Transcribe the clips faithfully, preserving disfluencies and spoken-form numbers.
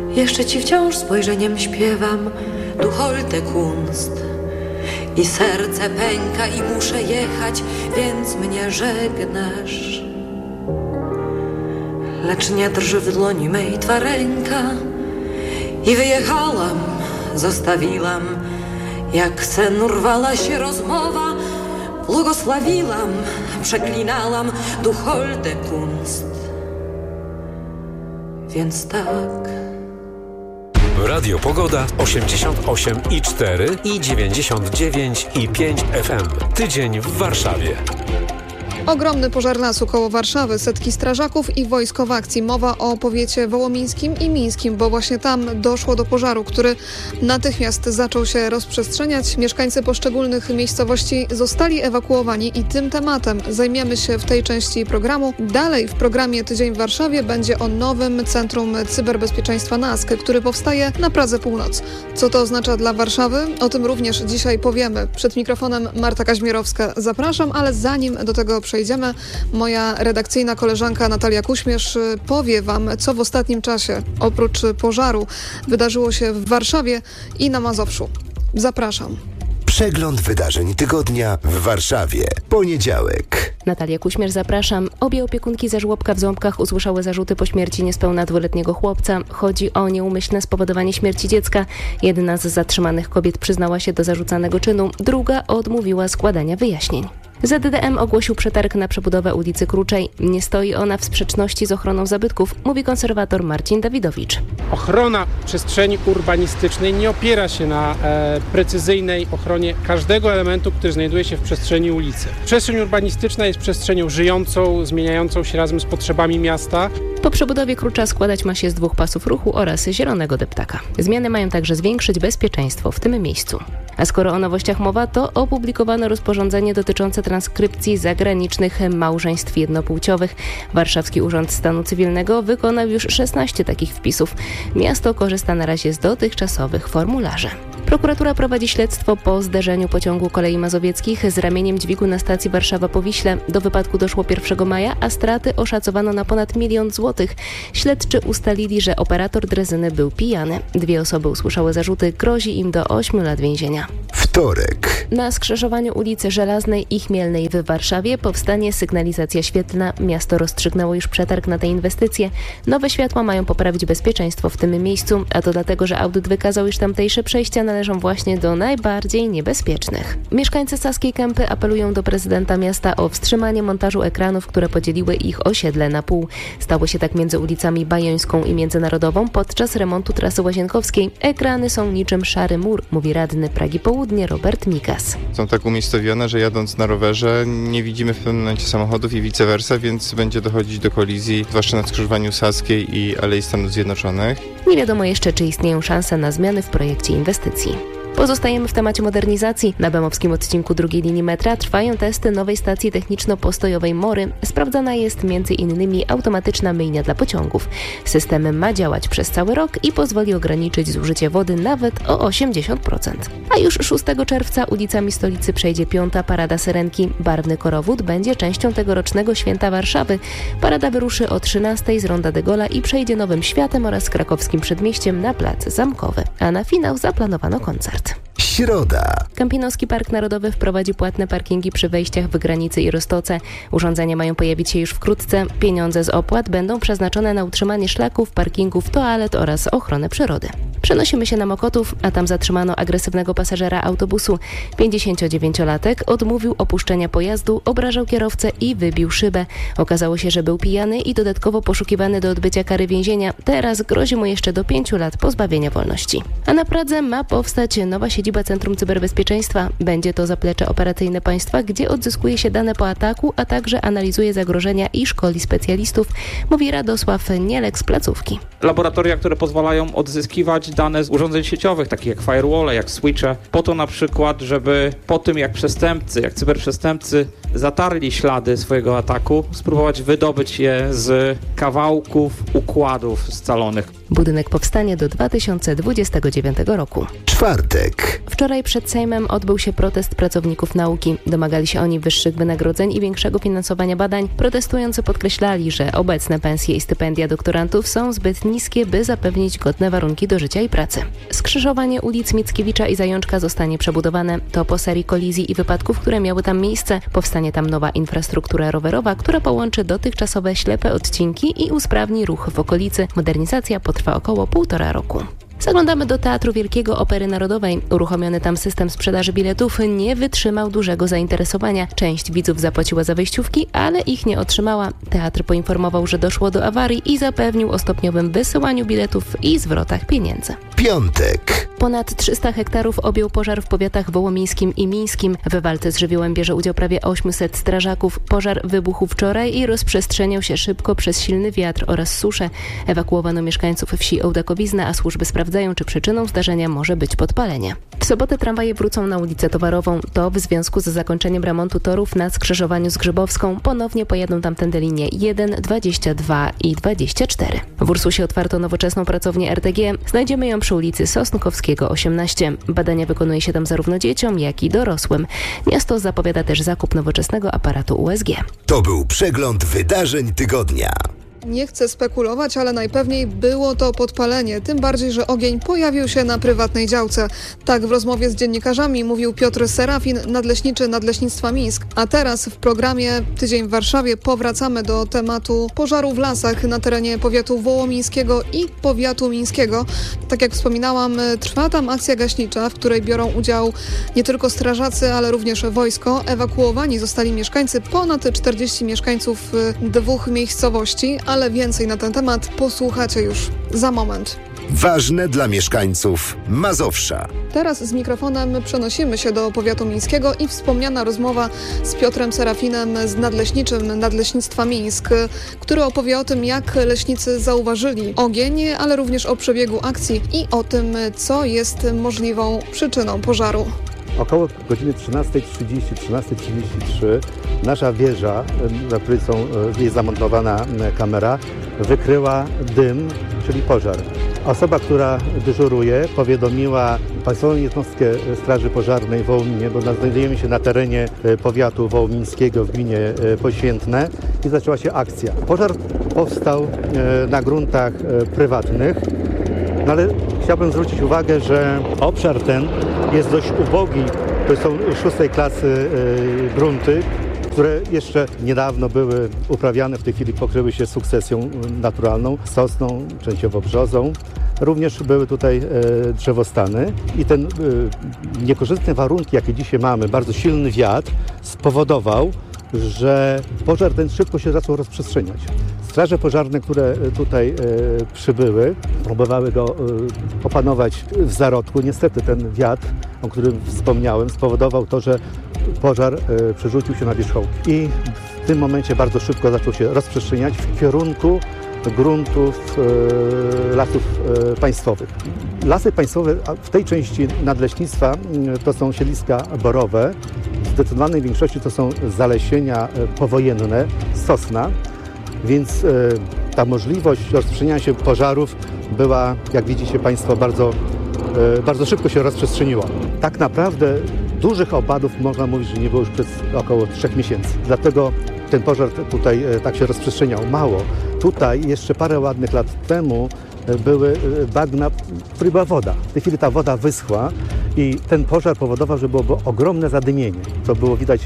Jeszcze ci wciąż spojrzeniem śpiewam Du holte Kunst. I serce pęka i muszę jechać, więc mnie żegnasz. Lecz nie drży w dłoni mej twa ręka. I wyjechałam, zostawiłam, jak sen urwała się rozmowa. Błogosławiłam, przeklinałam Du holte Kunst. Więc tak. Radio Pogoda osiemdziesiąt osiem i cztery i dziewięćdziesiąt dziewięć i pięć F M. Tydzień w Warszawie. Ogromny pożar lasu koło Warszawy, setki strażaków i wojsko w akcji. Mowa o powiecie wołomińskim i mińskim, bo właśnie tam doszło do pożaru, który natychmiast zaczął się rozprzestrzeniać. Mieszkańcy poszczególnych miejscowości zostali ewakuowani i tym tematem zajmiemy się w tej części programu. Dalej w programie Tydzień w Warszawie będzie o nowym Centrum Cyberbezpieczeństwa N A S K, który powstaje na Pradze Północ. Co to oznacza dla Warszawy? O tym również dzisiaj powiemy. Przed mikrofonem Marta Kaźmierowska. Zapraszam, ale zanim do tego przejdziemy, moja redakcyjna koleżanka Natalia Kuśmierz powie Wam, co w ostatnim czasie oprócz pożaru wydarzyło się w Warszawie i na Mazowszu. Zapraszam. Przegląd wydarzeń tygodnia w Warszawie. Poniedziałek. Natalia Kuśmierz, zapraszam. Obie opiekunki ze żłobka w Ząbkach usłyszały zarzuty po śmierci niespełna dwuletniego chłopca. Chodzi o nieumyślne spowodowanie śmierci dziecka. Jedna z zatrzymanych kobiet przyznała się do zarzucanego czynu, druga odmówiła składania wyjaśnień. Z D D M ogłosił przetarg na przebudowę ulicy Kruczej. Nie stoi ona w sprzeczności z ochroną zabytków, mówi konserwator Marcin Dawidowicz. Ochrona przestrzeni urbanistycznej nie opiera się na e, precyzyjnej ochronie każdego elementu, który znajduje się w przestrzeni ulicy. Przestrzeń urbanistyczna jest przestrzenią żyjącą, zmieniającą się razem z potrzebami miasta. Po przebudowie Krucza składać ma się z dwóch pasów ruchu oraz zielonego deptaka. Zmiany mają także zwiększyć bezpieczeństwo w tym miejscu. A skoro o nowościach mowa, to opublikowano rozporządzenie dotyczące transkrypcji zagranicznych małżeństw jednopłciowych. Warszawski Urząd Stanu Cywilnego wykonał już szesnaście takich wpisów. Miasto korzysta na razie z dotychczasowych formularzy. Prokuratura prowadzi śledztwo po zderzeniu pociągu kolei mazowieckich z ramieniem dźwigu na stacji Warszawa-Powiśle. Do wypadku doszło pierwszego maja, a straty oszacowano na ponad milion złotych. Śledczy ustalili, że operator drezyny był pijany. Dwie osoby usłyszały zarzuty, grozi im do ośmiu lat więzienia. Wtorek. Na skrzyżowaniu ulicy Żelaznej i Chmielnej w Warszawie powstanie sygnalizacja świetlna. Miasto rozstrzygnęło już przetarg na tę inwestycję. Nowe światła mają poprawić bezpieczeństwo w tym miejscu, a to dlatego, że audyt wykazał, iż tamtejsze przejścia należą właśnie do najbardziej niebezpiecznych. Mieszkańcy Saskiej Kępy apelują do prezydenta miasta o wstrzymanie montażu ekranów, które podzieliły ich osiedle na pół. Stało się tak między ulicami Bajońską i Międzynarodową podczas remontu trasy Łazienkowskiej. Ekrany są niczym szary mur, mówi radny Pragi Południe Robert Mikas. Są tak umiejscowione, że jadąc na rowerze nie widzimy w pewnym momencie samochodów i vice versa, więc będzie dochodzić do kolizji, zwłaszcza na skrzyżowaniu Saskiej i Alei Stanów Zjednoczonych. Nie wiadomo jeszcze, czy istnieją szanse na zmiany w projekcie inwestycji. Pozostajemy w temacie modernizacji. Na bemowskim odcinku drugiej linii metra trwają testy nowej stacji techniczno-postojowej Mory. Sprawdzana jest między innymi automatyczna myjnia dla pociągów. System ma działać przez cały rok i pozwoli ograniczyć zużycie wody nawet o osiemdziesiąt procent. A już szóstego czerwca ulicami stolicy przejdzie piąta Parada Syrenki. Barwny korowód będzie częścią tegorocznego Święta Warszawy. Parada wyruszy o trzynastej z Ronda de Gola i przejdzie Nowym Światem oraz krakowskim Przedmieściem na Plac Zamkowy. A na finał zaplanowano koncert. Środa. Kępinoski Park Narodowy wprowadzi płatne parkingi przy wejściach w Granicy i Roztoce. Urządzenia mają pojawić się już wkrótce. Pieniądze z opłat będą przeznaczone na utrzymanie szlaków, parkingów, toalet oraz ochronę przyrody. Przenosimy się na Mokotów, a tam zatrzymano agresywnego pasażera autobusu. pięćdziesięciodziewięciolatek odmówił opuszczenia pojazdu, obrażał kierowcę i wybił szybę. Okazało się, że był pijany i dodatkowo poszukiwany do odbycia kary więzienia. Teraz grozi mu jeszcze do pięciu lat pozbawienia wolności. A na Pradze ma powstać nowa siedziba Centrum Cyberbezpieczeństwa. Będzie to zaplecze operacyjne państwa, gdzie odzyskuje się dane po ataku, a także analizuje zagrożenia i szkoli specjalistów, mówi Radosław Nielek z placówki. Laboratoria, które pozwalają odzyskiwać zbierać dane z urządzeń sieciowych, takich jak firewall, jak switche, po to na przykład, żeby po tym jak przestępcy, jak cyberprzestępcy zatarli ślady swojego ataku, spróbować wydobyć je z kawałków układów scalonych. Budynek powstanie do dwa tysiące dwudziestego dziewiątego roku. Czwartek. Wczoraj przed Sejmem odbył się protest pracowników nauki. Domagali się oni wyższych wynagrodzeń i większego finansowania badań. Protestujący podkreślali, że obecne pensje i stypendia doktorantów są zbyt niskie, by zapewnić godne warunki do życia i pracy. Skrzyżowanie ulic Mickiewicza i Zajączka zostanie przebudowane. To po serii kolizji i wypadków, które miały tam miejsce. Powstanie tam nowa infrastruktura rowerowa, która połączy dotychczasowe ślepe odcinki i usprawni ruch w okolicy. Modernizacja potrwa około półtora roku. Zaglądamy do Teatru Wielkiego Opery Narodowej. Uruchomiony tam system sprzedaży biletów nie wytrzymał dużego zainteresowania. Część widzów zapłaciła za wejściówki, ale ich nie otrzymała. Teatr poinformował, że doszło do awarii i zapewnił o stopniowym wysyłaniu biletów i zwrotach pieniędzy. Piątek. Ponad trzysta hektarów objął pożar w powiatach wołomińskim i mińskim. W walce z żywiołem bierze udział prawie osiemset strażaków. Pożar wybuchł wczoraj i rozprzestrzeniał się szybko przez silny wiatr oraz suszę. Ewakuowano mieszkańców wsi Ołdakowizna, a służby sprawdzają, czy przyczyną zdarzenia może być podpalenie. W sobotę tramwaje wrócą na ulicę Towarową. To w związku z zakończeniem remontu torów na skrzyżowaniu z Grzybowską. Ponownie pojadą tamtędy linie jeden, dwadzieścia dwa i dwadzieścia cztery. W Ursusie otwarto nowoczesną pracownię R T G. Znajdziemy ją przy ulicy Sosnkowskiego osiemnaście. Badania wykonuje się tam zarówno dzieciom, jak i dorosłym. Miasto zapowiada też zakup nowoczesnego aparatu U S G. To był przegląd wydarzeń tygodnia. Nie chcę spekulować, ale najpewniej było to podpalenie, tym bardziej, że ogień pojawił się na prywatnej działce. Tak w rozmowie z dziennikarzami mówił Piotr Serafin, nadleśniczy Nadleśnictwa Mińsk. A teraz w programie Tydzień w Warszawie powracamy do tematu pożaru w lasach na terenie powiatu wołomińskiego i powiatu mińskiego. Tak jak wspominałam, trwa tam akcja gaśnicza, w której biorą udział nie tylko strażacy, ale również wojsko. Ewakuowani zostali mieszkańcy, ponad czterdziestu mieszkańców dwóch miejscowości, ale więcej na ten temat posłuchacie już za moment. Ważne dla mieszkańców Mazowsza. Teraz z mikrofonem przenosimy się do powiatu mińskiego i wspomniana rozmowa z Piotrem Serafinem, z nadleśniczym Nadleśnictwa Mińsk, który opowie o tym, jak leśnicy zauważyli ogień, ale również o przebiegu akcji i o tym, co jest możliwą przyczyną pożaru. Około godziny trzynastej trzydzieści, trzynastej trzydzieści trzy nasza wieża, na której są, jest zamontowana kamera, wykryła dym, czyli pożar. Osoba, która dyżuruje, powiadomiła Państwową Jednostkę Straży Pożarnej w Wołominie, bo znajdujemy się na terenie powiatu wołomińskiego w gminie Poświętne i zaczęła się akcja. Pożar powstał na gruntach prywatnych. No ale chciałbym zwrócić uwagę, że obszar ten jest dość ubogi. To są szóstej klasy y, grunty, które jeszcze niedawno były uprawiane, w tej chwili pokryły się sukcesją naturalną, sosną, częściowo brzozą. Również były tutaj y, drzewostany i ten y, niekorzystne warunki, jakie dzisiaj mamy, bardzo silny wiatr, spowodował, że pożar ten szybko się zaczął rozprzestrzeniać. Straże pożarne, które tutaj e, przybyły, próbowały go e, opanować w zarodku. Niestety ten wiatr, o którym wspomniałem, spowodował to, że pożar e, przerzucił się na wierzchołki. I w tym momencie bardzo szybko zaczął się rozprzestrzeniać w kierunku gruntów e, lasów e, państwowych. Lasy państwowe w tej części nadleśnictwa to są siedliska borowe. W zdecydowanej większości to są zalesienia powojenne, sosna. Więc y, ta możliwość rozprzestrzeniania się pożarów była, jak widzicie Państwo, bardzo, y, bardzo szybko się rozprzestrzeniła. Tak naprawdę dużych opadów można mówić, że nie było już przez około trzech miesięcy. Dlatego ten pożar tutaj y, tak się rozprzestrzeniał. Mało. Tutaj jeszcze parę ładnych lat temu y, były y, bagna, w których była woda. W tej chwili ta woda wyschła i ten pożar powodował, że było ogromne zadymienie, co było widać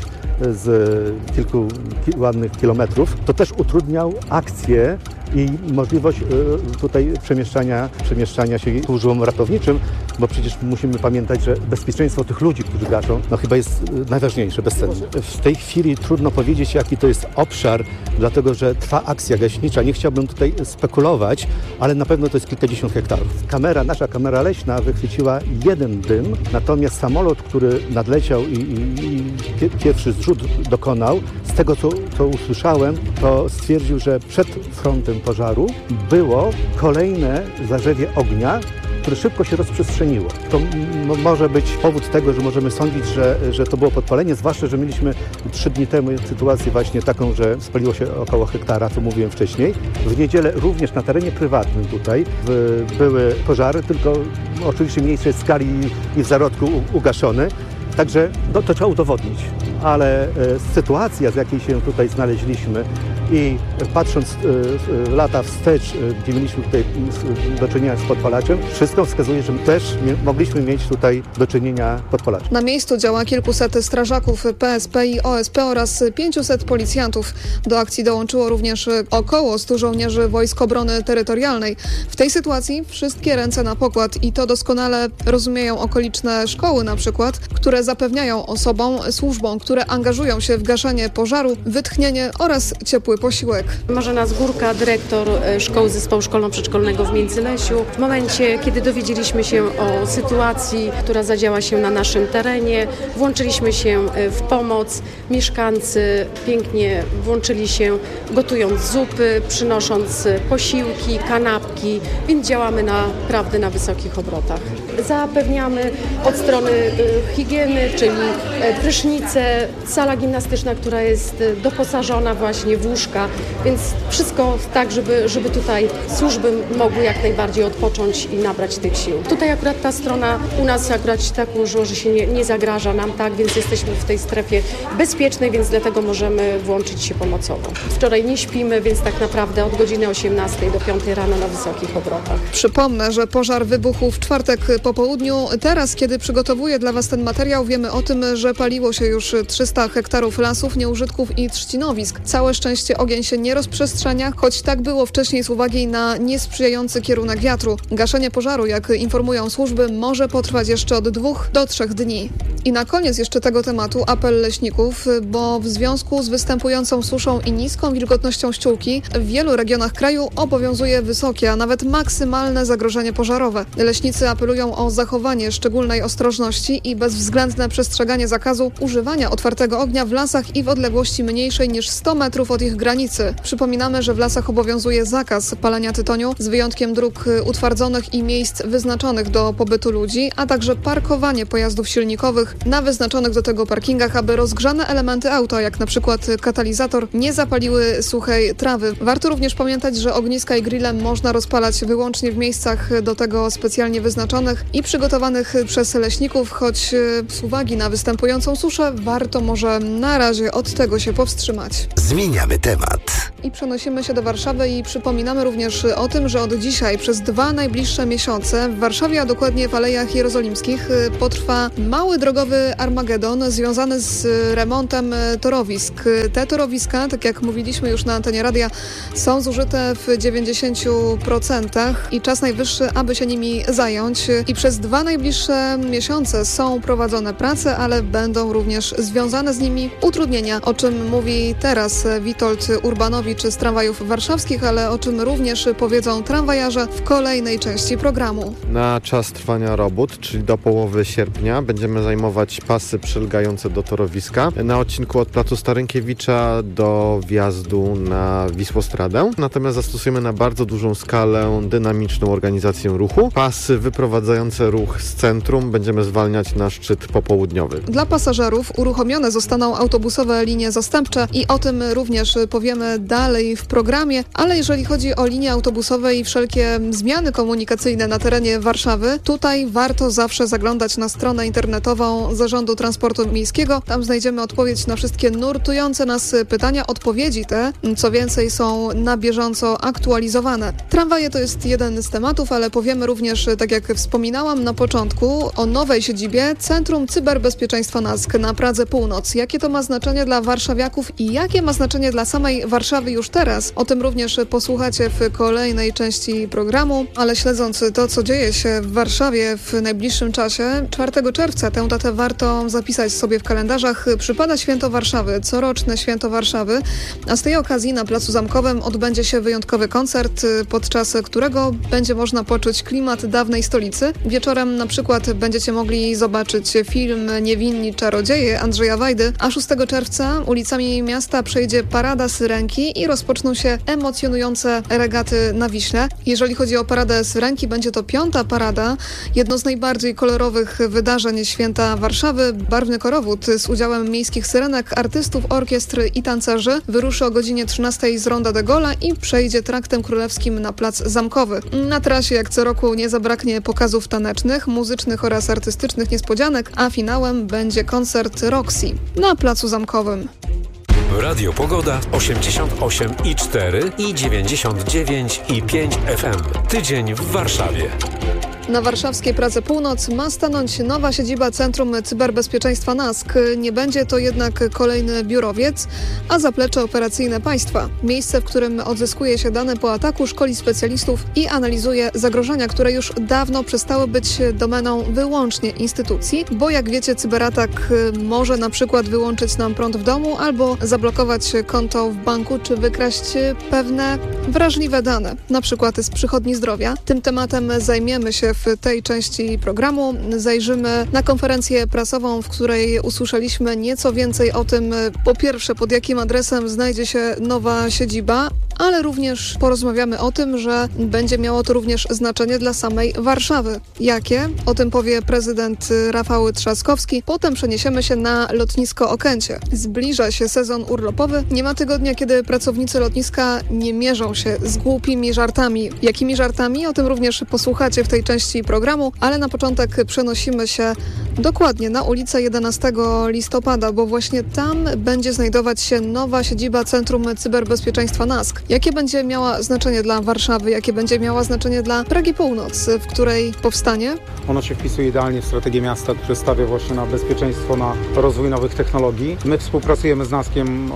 z kilku ładnych kilometrów. To też utrudniał akcję i możliwość tutaj przemieszczania, przemieszczania się służbom ratowniczym, bo przecież musimy pamiętać, że bezpieczeństwo tych ludzi, którzy gaszą, no chyba jest najważniejsze, bezcenne. W tej chwili trudno powiedzieć, jaki to jest obszar, dlatego że trwa akcja gaśnicza. Nie chciałbym tutaj spekulować, ale na pewno to jest kilkadziesiąt hektarów. Kamera, nasza kamera leśna wychwyciła jeden dym, natomiast samolot, który nadleciał i, i, i pierwszy zrzut dokonał, z tego co, co usłyszałem, to stwierdził, że przed frontem pożaru było kolejne zarzewie ognia które szybko się rozprzestrzeniło. To m- może być powód tego, że możemy sądzić, że, że to było podpalenie, zwłaszcza, że mieliśmy trzy dni temu sytuację właśnie taką, że spaliło się około hektara, co mówiłem wcześniej. W niedzielę również na terenie prywatnym tutaj w, były pożary, tylko oczywiście w mniejszej skali i w zarodku u, ugaszone. Także no, to trzeba udowodnić, ale e, sytuacja, z jakiej się tutaj znaleźliśmy i patrząc e, lata wstecz, e, gdzie mieliśmy tutaj do czynienia z podpalaczem, wszystko wskazuje, że też mie- mogliśmy mieć tutaj do czynienia podpalaczem. Na miejscu działa kilkuset strażaków P S P i O S P oraz pięciuset policjantów. Do akcji dołączyło również około stu żołnierzy Wojsk Obrony Terytorialnej. W tej sytuacji wszystkie ręce na pokład i to doskonale rozumieją okoliczne szkoły na przykład, które zapewniają osobom, służbom, które angażują się w gaszenie pożaru, wytchnienie oraz ciepły posiłek. Marzena Zgórka, dyrektor Szkoły Zespołu Szkolno-Przedszkolnego w Międzylesiu. W momencie, kiedy dowiedzieliśmy się o sytuacji, która zadziała się na naszym terenie, włączyliśmy się w pomoc. Mieszkańcy pięknie włączyli się, gotując zupy, przynosząc posiłki, kanapki, więc działamy naprawdę na wysokich obrotach. Zapewniamy od strony higieny, czyli prysznice, sala gimnastyczna, która jest doposażona właśnie w łóżka, więc wszystko tak, żeby, żeby tutaj służby mogły jak najbardziej odpocząć i nabrać tych sił. Tutaj akurat ta strona u nas akurat tak ułożyło, że się nie, nie zagraża nam, tak, więc jesteśmy w tej strefie bezpiecznej, więc dlatego możemy włączyć się pomocowo. Wczoraj nie śpimy, więc tak naprawdę od godziny osiemnastej do piątej rano na wysokich obrotach. Przypomnę, że pożar wybuchł w czwartek po południu. Teraz, kiedy przygotowuję dla Was ten materiał, wiemy o tym, że paliło się już trzysta hektarów lasów, nieużytków i trzcinowisk. Całe szczęście ogień się nie rozprzestrzenia, choć tak było wcześniej z uwagi na niesprzyjający kierunek wiatru. Gaszenie pożaru, jak informują służby, może potrwać jeszcze od dwóch do trzech dni. I na koniec jeszcze tego tematu apel leśników, bo w związku z występującą suszą i niską wilgotnością ściółki w wielu regionach kraju obowiązuje wysokie, a nawet maksymalne zagrożenie pożarowe. Leśnicy apelują o zachowanie szczególnej ostrożności i bezwzględne przestrzeganie zakazu używania otwartego ognia w lasach i w odległości mniejszej niż sto metrów od ich granicy. Przypominamy, że w lasach obowiązuje zakaz palenia tytoniu z wyjątkiem dróg utwardzonych i miejsc wyznaczonych do pobytu ludzi, a także parkowanie pojazdów silnikowych na wyznaczonych do tego parkingach, aby rozgrzane elementy auta, jak na przykład katalizator, nie zapaliły suchej trawy. Warto również pamiętać, że ogniska i grille można rozpalać wyłącznie w miejscach do tego specjalnie wyznaczonych i przygotowanych przez leśników, choć z uwagi na występującą suszę warto może na razie od tego się powstrzymać. Zmieniamy temat. I przenosimy się do Warszawy i przypominamy również o tym, że od dzisiaj przez dwa najbliższe miesiące w Warszawie, a dokładnie w Alejach Jerozolimskich, potrwa mały drogowy Armagedon związany z remontem torowisk. Te torowiska, tak jak mówiliśmy już na antenie radia, są zużyte w dziewięćdziesięciu procentach i czas najwyższy, aby się nimi zająć. I przez dwa najbliższe miesiące są prowadzone prace, ale będą również związane z nimi utrudnienia, o czym mówi teraz Witold Urbanowicz z tramwajów warszawskich, ale o czym również powiedzą tramwajarze w kolejnej części programu. Na czas trwania robót, czyli do połowy sierpnia, będziemy zajmować pasy przylegające do torowiska na odcinku od placu Starynkiewicza do wjazdu na Wisłostradę. Natomiast zastosujemy na bardzo dużą skalę dynamiczną organizację ruchu. Pasy wyprowadzające ruch z centrum będziemy zwalniać na szczyt popołudniowy. Dla pasażerów uruchomione zostaną autobusowe linie zastępcze i o tym również powiemy dalej w programie, ale jeżeli chodzi o linie autobusowe i wszelkie zmiany komunikacyjne na terenie Warszawy, tutaj warto zawsze zaglądać na stronę internetową Zarządu Transportu Miejskiego. Tam znajdziemy odpowiedź na wszystkie nurtujące nas pytania. Odpowiedzi te, co więcej, są na bieżąco aktualizowane. Tramwaje to jest jeden z tematów, ale powiemy również, tak jak wspominałam na początku, o nowej siedzibie Centrum Cyberbezpieczeństwa N A S K na Pradze Północ. Jakie to ma znaczenie dla warszawiaków i jakie ma znaczenie dla samej Warszawy już teraz? O tym również posłuchacie w kolejnej części programu, ale śledząc to, co dzieje się w Warszawie w najbliższym czasie, czwartego czerwca, tę datę warto zapisać sobie w kalendarzach, przypada Święto Warszawy, coroczne Święto Warszawy, a z tej okazji na Placu Zamkowym odbędzie się wyjątkowy koncert, podczas którego będzie można poczuć klimat dawnej stolicy, Wieczorem na przykład będziecie mogli zobaczyć film Niewinni czarodzieje Andrzeja Wajdy, a szóstego czerwca ulicami miasta przejdzie parada syrenki i rozpoczną się emocjonujące regaty na Wiśle. Jeżeli chodzi o paradę syrenki, będzie to piąta parada, jedno z najbardziej kolorowych wydarzeń święta Warszawy. Barwny korowód z udziałem miejskich syrenek, artystów, orkiestr i tancerzy wyruszy o godzinie trzynastej z Ronda de Gola i przejdzie traktem królewskim na plac Zamkowy. Na trasie jak co roku nie zabraknie pokazów tanecznych, muzycznych oraz artystycznych niespodzianek, a finałem będzie koncert Roxy na placu Zamkowym. Radio Pogoda osiemdziesiąt osiem i cztery i dziewięćdziesiąt dziewięć i pięć F M. Tydzień w Warszawie. Na warszawskiej Pradze Północ ma stanąć nowa siedziba Centrum Cyberbezpieczeństwa N A S K. Nie będzie to jednak kolejny biurowiec, a zaplecze operacyjne państwa. Miejsce, w którym odzyskuje się dane po ataku, szkoli specjalistów i analizuje zagrożenia, które już dawno przestały być domeną wyłącznie instytucji, bo jak wiecie, cyberatak może na przykład wyłączyć nam prąd w domu albo zablokować konto w banku, czy wykraść pewne wrażliwe dane, na przykład z przychodni zdrowia. Tym tematem zajmiemy się w tej części programu. Zajrzymy na konferencję prasową, w której usłyszeliśmy nieco więcej o tym, po pierwsze, pod jakim adresem znajdzie się nowa siedziba, ale również porozmawiamy o tym, że będzie miało to również znaczenie dla samej Warszawy. Jakie? O tym powie prezydent Rafał Trzaskowski. Potem przeniesiemy się na lotnisko Okęcie. Zbliża się sezon urlopowy. Nie ma tygodnia, kiedy pracownicy lotniska nie mierzą się z głupimi żartami. Jakimi żartami? O tym również posłuchacie w tej części programu, ale na początek przenosimy się dokładnie na ulicę jedenastego listopada, bo właśnie tam będzie znajdować się nowa siedziba Centrum Cyberbezpieczeństwa N A S K. Jakie będzie miała znaczenie dla Warszawy, jakie będzie miała znaczenie dla Pragi Północ, w której powstanie? Ono się wpisuje idealnie w strategię miasta, które stawia właśnie na bezpieczeństwo, na rozwój nowych technologii. My współpracujemy z N A S K-iem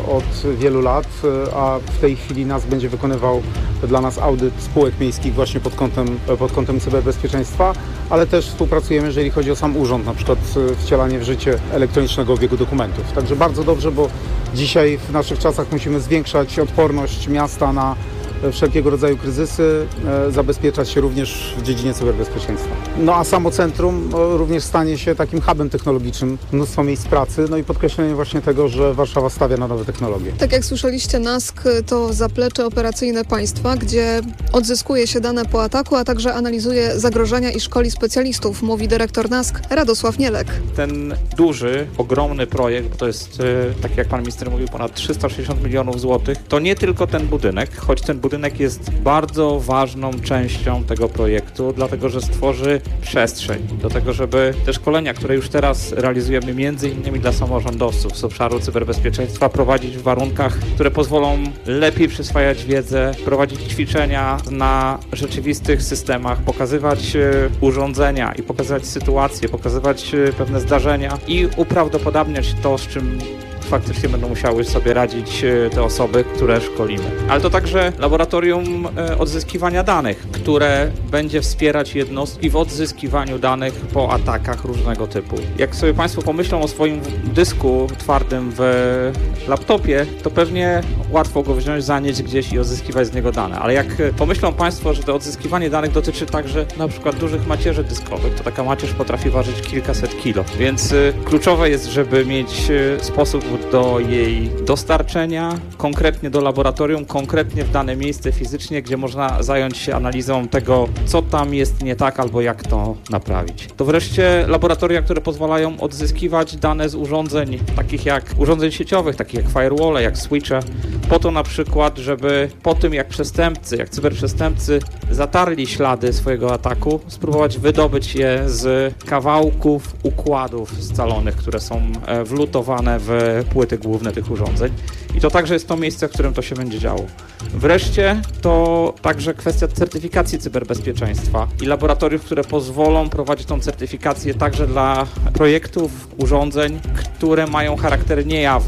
od wielu lat, a w tej chwili N A S K będzie wykonywał dla nas audyt spółek miejskich właśnie pod kątem, pod kątem cyberbezpieczeństwa, ale też współpracujemy, jeżeli chodzi o sam urząd, na przykład wcielanie w życie elektronicznego obiegu dokumentów. Także bardzo dobrze, bo dzisiaj w naszych czasach musimy zwiększać odporność miasta na wszelkiego rodzaju kryzysy, e, zabezpieczać się również w dziedzinie cyberbezpieczeństwa. No a samo centrum e, również stanie się takim hubem technologicznym, mnóstwo miejsc pracy, no i podkreślenie właśnie tego, że Warszawa stawia na nowe technologie. Tak jak słyszeliście, N A S K to zaplecze operacyjne państwa, gdzie odzyskuje się dane po ataku, a także analizuje zagrożenia i szkoli specjalistów, mówi dyrektor N A S K Radosław Mielek. Ten duży, ogromny projekt, bo to jest, e, tak jak pan minister mówił, ponad trzysta sześćdziesiąt milionów złotych, to nie tylko ten budynek, choć ten budynek Budynek jest bardzo ważną częścią tego projektu, dlatego że stworzy przestrzeń do tego, żeby te szkolenia, które już teraz realizujemy między innymi dla samorządowców z obszaru cyberbezpieczeństwa, prowadzić w warunkach, które pozwolą lepiej przyswajać wiedzę, prowadzić ćwiczenia na rzeczywistych systemach, pokazywać urządzenia i pokazywać sytuacje, pokazywać pewne zdarzenia i uprawdopodobniać to, z czym faktycznie będą musiały sobie radzić te osoby, które szkolimy. Ale to także laboratorium odzyskiwania danych, które będzie wspierać jednostki w odzyskiwaniu danych po atakach różnego typu. Jak sobie Państwo pomyślą o swoim dysku twardym w laptopie, to pewnie łatwo go wziąć, zanieść gdzieś i odzyskiwać z niego dane. Ale jak pomyślą Państwo, że to odzyskiwanie danych dotyczy także na przykład dużych macierzy dyskowych, to taka macierz potrafi ważyć kilkaset kilo. Więc kluczowe jest, żeby mieć sposób do jej dostarczenia, konkretnie do laboratorium, konkretnie w dane miejsce fizycznie, gdzie można zająć się analizą tego, co tam jest nie tak albo jak to naprawić. To wreszcie laboratoria, które pozwalają odzyskiwać dane z urządzeń, takich jak urządzeń sieciowych, takich jak firewall, jak switche, po to na przykład, żeby po tym jak przestępcy, jak cyberprzestępcy zatarli ślady swojego ataku, spróbować wydobyć je z kawałków układów scalonych, które są wlutowane w płyty główne tych urządzeń. I to także jest to miejsce, w którym to się będzie działo. Wreszcie to także kwestia certyfikacji cyberbezpieczeństwa i laboratoriów, które pozwolą prowadzić tą certyfikację także dla projektów, urządzeń, które mają charakter niejawny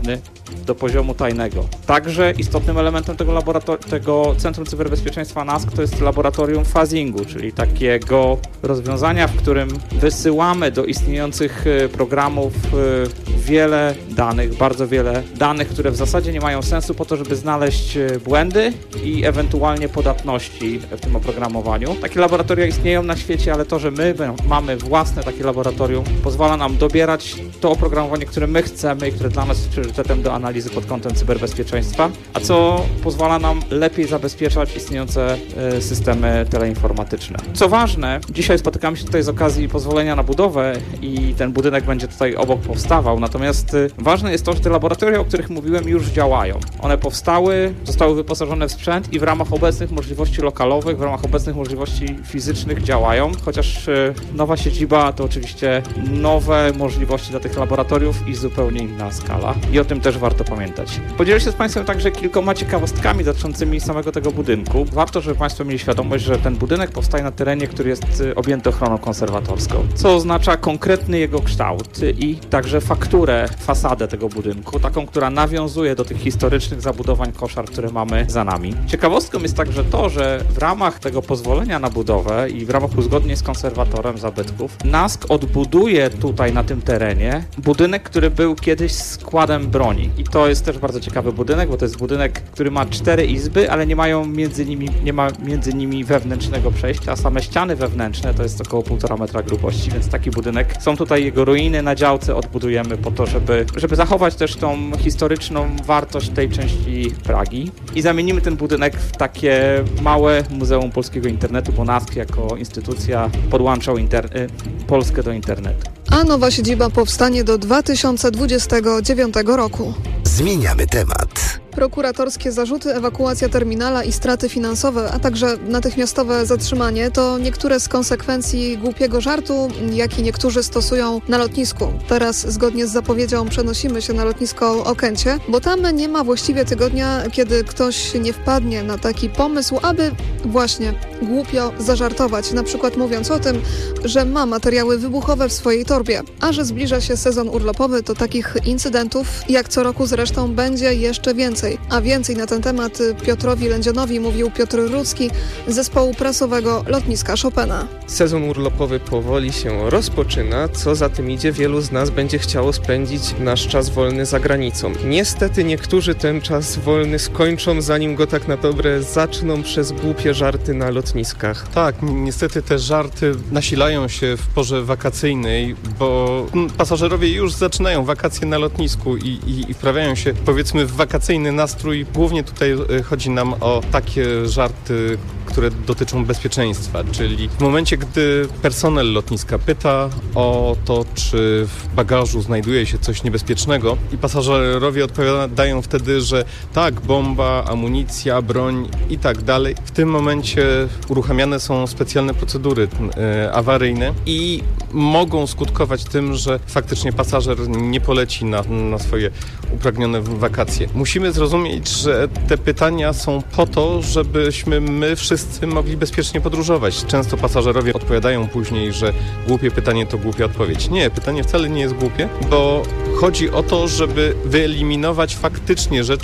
do poziomu tajnego. Także istotnym elementem tego, laborator- tego Centrum Cyberbezpieczeństwa N A S K to jest laboratorium fuzzingu, czyli takiego rozwiązania, w którym wysyłamy do istniejących programów wiele danych, bardzo wiele danych, które w zasadzie nie mają sensu po to, żeby znaleźć błędy i ewentualnie podatności w tym oprogramowaniu. Takie laboratoria istnieją na świecie, ale to, że my mamy własne takie laboratorium, pozwala nam dobierać to oprogramowanie, które my chcemy i które dla nas jest priorytetem do analizy pod kątem cyberbezpieczeństwa, a co pozwala nam lepiej zabezpieczać istniejące systemy teleinformatyczne. Co ważne, dzisiaj spotykamy się tutaj z okazji pozwolenia na budowę i ten budynek będzie tutaj obok powstawał, natomiast ważne jest to, że te laboratoria, o których mówiłem, już działają. One powstały, zostały wyposażone w sprzęt i w ramach obecnych możliwości lokalowych, w ramach obecnych możliwości fizycznych działają, chociaż nowa siedziba to oczywiście nowe możliwości dla tych laboratoriów i zupełnie inna skala. I o tym też warto pamiętać. Podzielę się z Państwem także kilkoma ciekawostkami dotyczącymi samego tego budynku. Warto, żeby Państwo mieli świadomość, że ten budynek powstaje na terenie, który jest objęty ochroną konserwatorską, co oznacza konkretny jego kształt i także fakturę, fasadę tego budynku, taką, która nawiązuje do tych historycznych zabudowań koszar, które mamy za nami. Ciekawostką jest także to, że w ramach tego pozwolenia na budowę i w ramach uzgodnień z konserwatorem zabytków N A S K odbuduje tutaj na tym terenie budynek, który był kiedyś składem broni. I to jest też bardzo ciekawy budynek, bo to jest budynek, który ma cztery izby, ale nie mają między nimi, nie ma między nimi wewnętrznego przejścia, a same ściany wewnętrzne to jest około półtora metra grubości, więc taki budynek. Są tutaj jego ruiny na działce, odbudujemy po to, żeby, żeby zachować też tą historyczną wartość tej części Pragi i zamienimy ten budynek w takie małe Muzeum Polskiego Internetu, bo N A S K jako instytucja podłączał inter- Polskę do internetu. A nowa siedziba powstanie do dwa tysiące dwudziestego dziewiątego roku. Zmieniamy temat. Prokuratorskie zarzuty, ewakuacja terminala i straty finansowe, a także natychmiastowe zatrzymanie to niektóre z konsekwencji głupiego żartu, jaki niektórzy stosują na lotnisku. Teraz zgodnie z zapowiedzią przenosimy się na lotnisko Okęcie, bo tam nie ma właściwie tygodnia, kiedy ktoś nie wpadnie na taki pomysł, aby właśnie głupio zażartować, na przykład mówiąc o tym, że ma materiały wybuchowe w swojej torbie, a że zbliża się sezon urlopowy, to takich incydentów, jak co roku zresztą, będzie jeszcze więcej. A więcej na ten temat Piotrowi Lędzionowi mówił Piotr Rudzki z zespołu prasowego lotniska Chopina. Sezon urlopowy powoli się rozpoczyna, co za tym idzie, wielu z nas będzie chciało spędzić nasz czas wolny za granicą. Niestety niektórzy ten czas wolny skończą, zanim go tak na dobre zaczną przez głupie żarty na lotniskach. Tak, niestety te żarty nasilają się w porze wakacyjnej, bo pasażerowie już zaczynają wakacje na lotnisku i, i, i wprawiają się, powiedzmy, w wakacyjny nastrój. Głównie tutaj chodzi nam o takie żarty, które dotyczą bezpieczeństwa, czyli w momencie, gdy personel lotniska pyta o to, czy w bagażu znajduje się coś niebezpiecznego i pasażerowie odpowiadają wtedy, że tak, bomba, amunicja, broń i tak dalej. W tym momencie uruchamiane są specjalne procedury e, awaryjne i mogą skutkować tym, że faktycznie pasażer nie poleci na, na swoje upragnione wakacje. Musimy zrozumieć, że te pytania są po to, żebyśmy my wszyscy mogli bezpiecznie podróżować. Często pasażerowie odpowiadają później, że głupie pytanie to głupia odpowiedź. Nie, pytanie wcale nie jest głupie, bo chodzi o to, żeby wyeliminować faktycznie rzeczy,